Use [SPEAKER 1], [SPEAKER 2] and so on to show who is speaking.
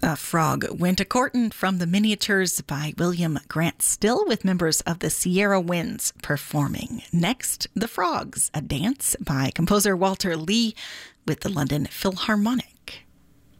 [SPEAKER 1] Frog went a-courtin' from the miniatures by William Grant Still, with members of the Sierra Winds performing. Next, The Frogs, a dance by composer Walter Lee with the London Philharmonic.